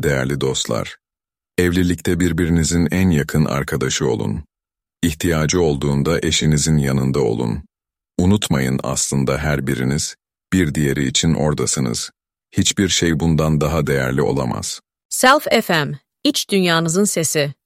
Değerli dostlar, evlilikte birbirinizin en yakın arkadaşı olun. İhtiyacı olduğunda eşinizin yanında olun. Unutmayın aslında her biriniz, bir diğeri için oradasınız. Hiçbir şey bundan daha değerli olamaz. Self FM, iç dünyanızın sesi.